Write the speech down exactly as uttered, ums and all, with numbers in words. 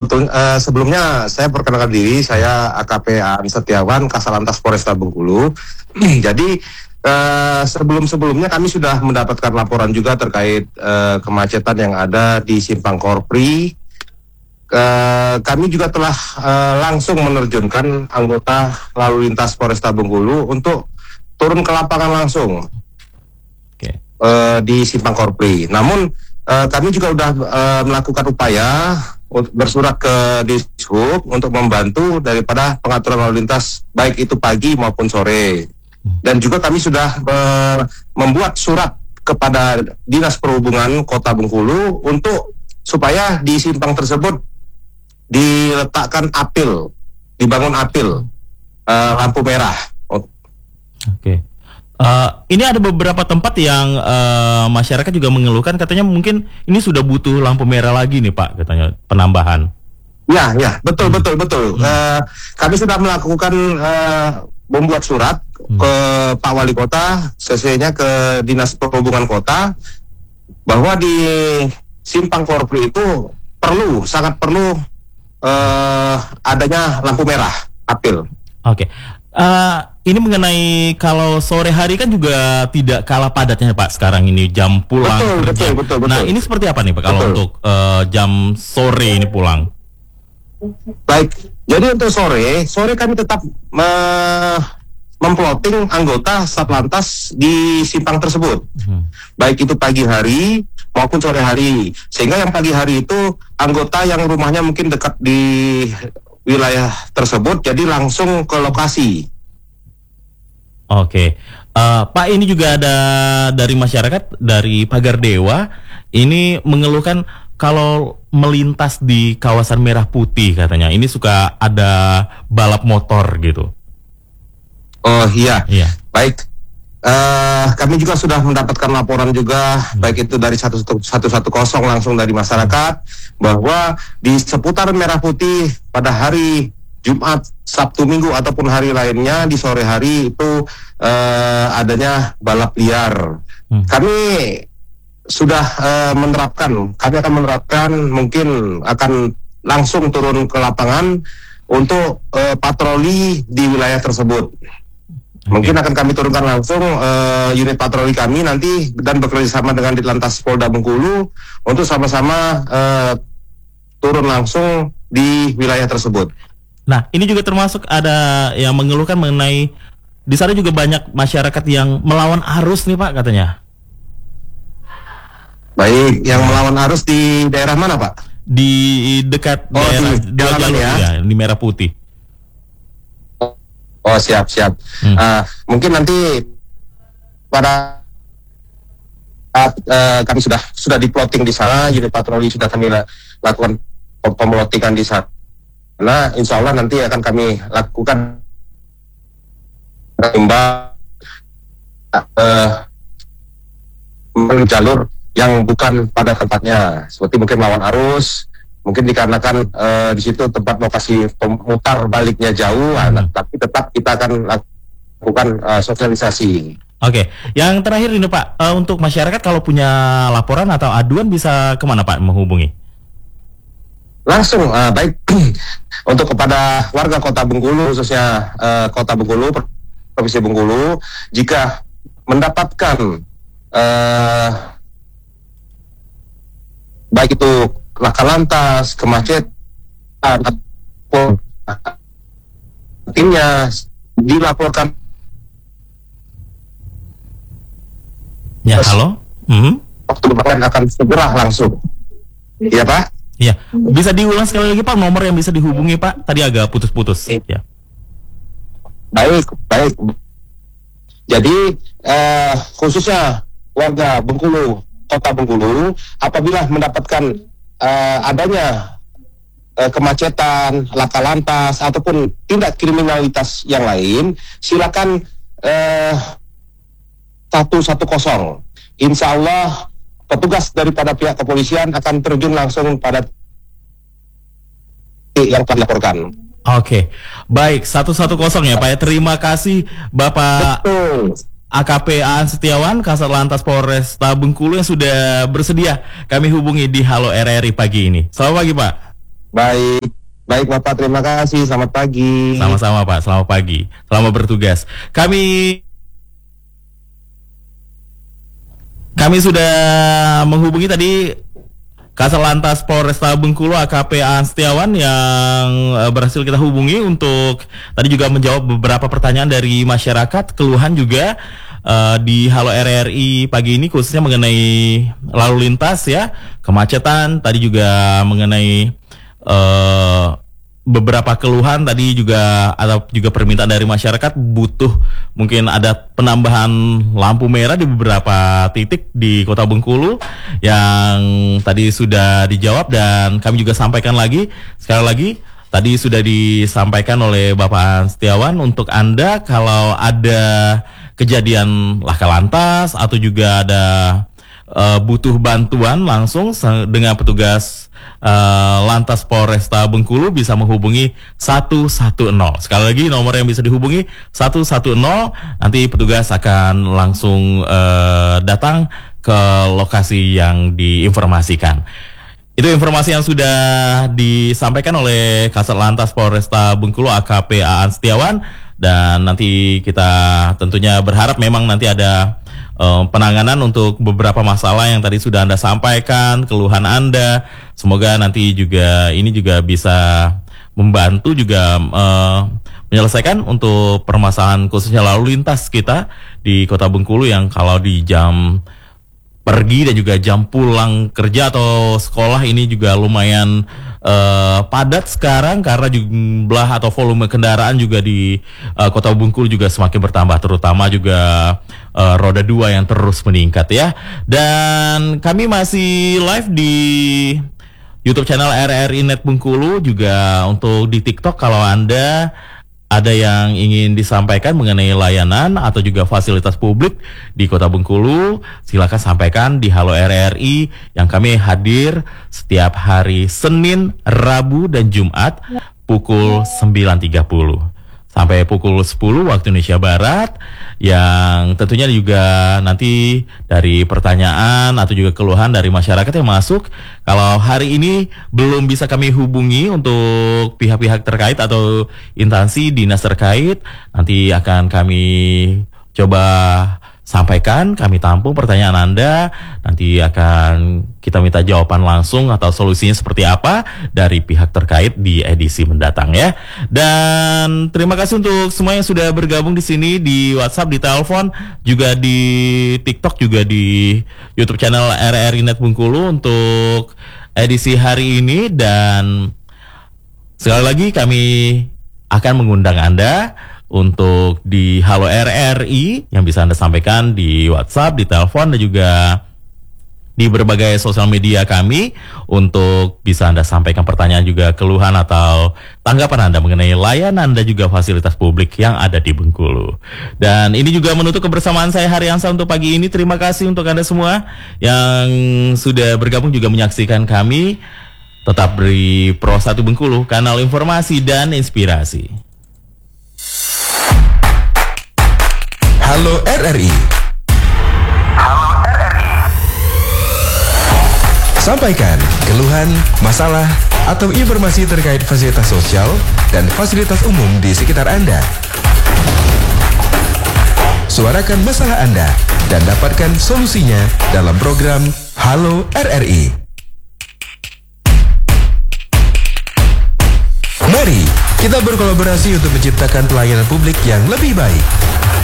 Betul. Uh, sebelumnya saya perkenalkan diri, saya A K P Aan Setiawan, Kasalantas Polresta Bengkulu. Jadi uh, sebelum-sebelumnya kami sudah mendapatkan laporan juga terkait uh, kemacetan yang ada di Simpang Korpri. Uh, kami juga telah uh, langsung menerjunkan anggota lalu lintas Polresta Bengkulu untuk turun ke lapangan langsung okay. uh, di Simpang Korpri. Namun uh, kami juga sudah uh, melakukan upaya bersurat ke Dishub untuk membantu daripada pengaturan lalu lintas baik itu pagi maupun sore. Dan juga kami sudah uh, membuat surat kepada Dinas Perhubungan Kota Bengkulu untuk supaya di simpang tersebut diletakkan apil, dibangun apil uh, lampu merah. Oke. Okay. Uh, ini ada beberapa tempat yang uh, masyarakat juga mengeluhkan, katanya mungkin ini sudah butuh lampu merah lagi nih Pak, katanya penambahan. Ya, ya, betul, betul, betul. Hmm. Uh, kami sudah melakukan uh, membuat surat hmm. ke Pak Wali Kota, sesuainya ke Dinas Perhubungan Kota, bahwa di Simpang Korpri itu perlu, sangat perlu uh, adanya lampu merah, apil. Oke. Okay. Uh, ini mengenai kalau sore hari kan juga tidak kalah padatnya Pak sekarang ini jam pulang betul, kerja. Betul, betul, betul. Nah ini seperti apa nih Pak kalau betul. untuk uh, jam sore ini pulang? Baik, jadi untuk sore, sore kami tetap me- memploting anggota Satlantas di simpang tersebut. Hmm. Baik itu pagi hari maupun sore hari. Sehingga yang pagi hari itu anggota yang rumahnya mungkin dekat di wilayah tersebut, jadi langsung ke lokasi. Oke, uh, Pak, ini juga ada dari masyarakat dari Pagar Dewa ini mengeluhkan kalau melintas di kawasan Merah Putih katanya ini suka ada balap motor gitu. Oh iya, iya. Baik. Uh, kami juga sudah mendapatkan laporan juga hmm. baik itu dari satu satu nol langsung dari masyarakat bahwa di seputar Merah Putih pada hari Jumat, Sabtu, Minggu ataupun hari lainnya di sore hari itu uh, adanya balap liar. Hmm. Kami sudah uh, menerapkan, kami akan menerapkan mungkin akan langsung turun ke lapangan untuk uh, patroli di wilayah tersebut. Okay. Mungkin akan kami turunkan langsung uh, unit patroli kami nanti dan bekerjasama dengan Ditlantas Polda Bengkulu untuk sama-sama uh, turun langsung di wilayah tersebut. Nah, ini juga termasuk ada yang mengeluhkan mengenai di sana juga banyak masyarakat yang melawan arus nih Pak katanya. Baik, yang melawan arus di daerah mana Pak? Di dekat oh, daerah di dua jalur ya? ya, di Merah Putih. Oh siap siap. Hmm. Uh, mungkin nanti pada saat uh, kami sudah sudah diplotting di sana, unit patroli sudah kami lakukan pemlotingan di sana. Nah, insya Allah nanti akan kami lakukan mbak uh, jalur yang bukan pada tempatnya, seperti mungkin melawan arus. Mungkin dikarenakan uh, di situ tempat lokasi pemutar baliknya jauh, hmm. nah, tapi tetap kita akan lakukan uh, sosialisasi. Oke, yang terakhir ini Pak, uh, untuk masyarakat kalau punya laporan atau aduan bisa kemana Pak menghubungi? Langsung, uh, baik untuk kepada warga Kota Bengkulu, khususnya uh, Kota Bengkulu, Provinsi Bengkulu, jika mendapatkan uh, baik itu laka lantas, kemacetan, ataupun timnya dilaporkan. Ya, halo? Hmm? Waktu depan akan segera langsung. Iya, Pak? Iya. Bisa diulang sekali lagi, Pak, nomor yang bisa dihubungi, Pak? Tadi agak putus-putus. Ya. Baik, baik. Jadi, eh, khususnya warga Bengkulu, Kota Bengkulu, apabila mendapatkan Uh, adanya uh, kemacetan, laka lantas ataupun tindak kriminalitas yang lain, silakan uh, satu satu nol. Insya Allah petugas daripada pihak kepolisian akan terjun langsung pada yang telah dilaporkan. Oke, baik, satu satu nol ya Pak ya. Terima kasih Bapak. Betul. A K P Aan Setiawan, Kasatlantas Polresta Bengkulu yang sudah bersedia kami hubungi di Halo R R I pagi ini. Selamat pagi Pak. Baik, baik Bapak, terima kasih. Selamat pagi. Sama-sama Pak, selamat pagi, selamat bertugas. Kami kami sudah menghubungi tadi Kasatlantas Polresta Bengkulu A K P Aan Setiawan yang uh, berhasil kita hubungi untuk tadi juga menjawab beberapa pertanyaan dari masyarakat, keluhan juga uh, di Halo R R I pagi ini khususnya mengenai lalu lintas ya, kemacetan, tadi juga mengenai uh, beberapa keluhan tadi juga ada juga permintaan dari masyarakat butuh mungkin ada penambahan lampu merah di beberapa titik di Kota Bengkulu yang tadi sudah dijawab dan kami juga sampaikan lagi sekali lagi tadi sudah disampaikan oleh Bapak Aan Setiawan untuk Anda kalau ada kejadian laka lantas atau juga ada uh, butuh bantuan langsung dengan petugas Uh, Lantas Polresta Bengkulu bisa menghubungi satu satu nol. Sekali lagi nomor yang bisa dihubungi satu satu nol. Nanti petugas akan langsung uh, datang ke lokasi yang diinformasikan. Itu informasi yang sudah disampaikan oleh Kasatlantas Polresta Bengkulu A K P Aan Setiawan dan nanti kita tentunya berharap memang nanti ada penanganan untuk beberapa masalah yang tadi sudah Anda sampaikan, keluhan Anda. Semoga nanti juga ini juga bisa membantu juga uh, menyelesaikan untuk permasalahan khususnya lalu lintas kita di Kota Bengkulu yang kalau di jam pergi dan juga jam pulang kerja atau sekolah ini juga lumayan uh, padat sekarang karena jumlah atau volume kendaraan juga di uh, Kota Bengkulu juga semakin bertambah, terutama juga uh, roda dua yang terus meningkat ya. Dan kami masih live di YouTube channel R R I Net Bengkulu, juga untuk di TikTok kalau Anda ada yang ingin disampaikan mengenai layanan atau juga fasilitas publik di Kota Bengkulu, silakan sampaikan di Halo R R I yang kami hadir setiap hari Senin, Rabu, dan Jumat pukul sembilan tiga puluh sampai pukul sepuluh waktu Indonesia Barat, yang tentunya juga nanti dari pertanyaan atau juga keluhan dari masyarakat yang masuk. Kalau hari ini belum bisa kami hubungi untuk pihak-pihak terkait atau instansi dinas terkait, nanti akan kami coba sampaikan, kami tampung pertanyaan Anda, nanti akan kita minta jawaban langsung atau solusinya seperti apa dari pihak terkait di edisi mendatang ya. Dan terima kasih untuk semua yang sudah bergabung di sini di WhatsApp, di telepon, juga di TikTok, juga di YouTube channel R R I Net Bengkulu untuk edisi hari ini. Dan sekali lagi kami akan mengundang Anda untuk di Halo R R I yang bisa Anda sampaikan di WhatsApp, di telepon, dan juga di berbagai sosial media kami untuk bisa Anda sampaikan pertanyaan juga keluhan atau tanggapan Anda mengenai layanan dan juga fasilitas publik yang ada di Bengkulu. Dan ini juga menutup kebersamaan saya Haryansa untuk pagi ini. Terima kasih untuk Anda semua yang sudah bergabung juga menyaksikan kami. Tetap di Pro satu Bengkulu, kanal informasi dan inspirasi. Halo R R I. Halo R R I. Sampaikan keluhan, masalah, atau informasi terkait fasilitas sosial dan fasilitas umum di sekitar Anda. Suarakan masalah Anda dan dapatkan solusinya dalam program Halo R R I. Mari kita berkolaborasi untuk menciptakan pelayanan publik yang lebih baik.